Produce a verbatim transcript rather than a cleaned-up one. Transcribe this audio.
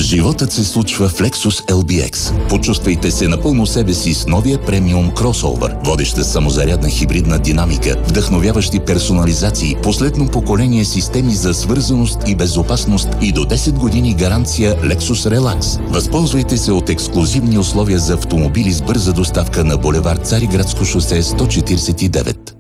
Животът се случва в Lexus ел би екс. Почувствайте се напълно себе си с новия премиум кросовър. Водеща самозарядна хибридна динамика, вдъхновяващи персонализации, последно поколение системи за свързаност и безопасност и до десет години гаранция Lexus Relax. Възползвайте се от ексклузивни условия за автомобили с бърза доставка на булевард Цариградско шосе сто четиридесет и девет.